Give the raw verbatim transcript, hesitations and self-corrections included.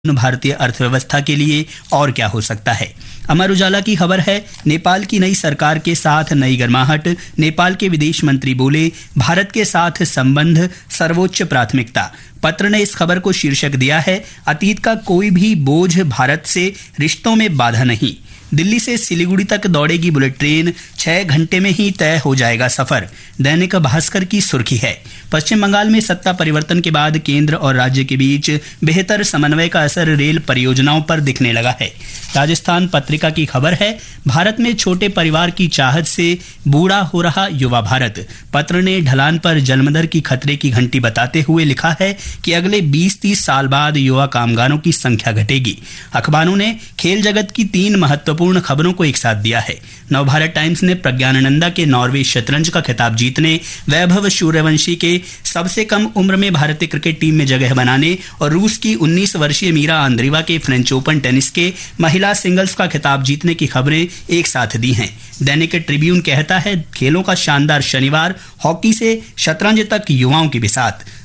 भारतीय अर्थव्यवस्था के लिए और क्या हो सकता है। अमर उजाला की खबर है, नेपाल की नई सरकार के साथ नई गर्माहट। नेपाल के विदेश मंत्री बोले, भारत के साथ संबंध सर्वोच्च प्राथमिकता। पत्र ने इस खबर को शीर्षक दिया है, अतीत का कोई भी बोझ भारत से रिश्तों में बाधा नहीं। दिल्ली से सिलीगुड़ी तक दौड़ेगी बुलेट ट्रेन, छह घंटे में ही तय हो जाएगा सफर। दैनिक भास्कर की सुर्खी है, पश्चिम बंगाल में सत्ता परिवर्तन के बाद केंद्र और राज्य के बीच बेहतर समन्वय का असर रेल परियोजनाओं पर दिखने लगा है। राजस्थान पत्रिका की खबर है, भारत में छोटे परिवार की चाहत से बूढ़ा हो रहा युवा भारत। पत्र ने ढलान पर जन्मदर की खतरे की घंटी बताते हुए लिखा है कि अगले बीस तीस साल बाद युवा कामगारों की संख्या घटेगी। अखबारों ने खेल जगत की तीन महत्वपूर्ण खबरों को एक साथ दिया है। नवभारत टाइम्स ने प्रज्ञानंदा के नॉर्वे शतरंज का खिताब जीतने, वैभव सूर्यवंशी के सबसे कम उम्र में भारतीय क्रिकेट टीम में जगह बनाने और रूस की उन्नीस वर्षीय मीरा आंद्रीवा के फ्रेंच ओपन टेनिस के महिला सिंगल्स का खिताब जीतने की खबरें एक साथ दी हैं। दैनिक ट्रिब्यून कहता है, खेलों का शानदार शनिवार, हॉकी से शतरंज तक युवाओं की बिसात।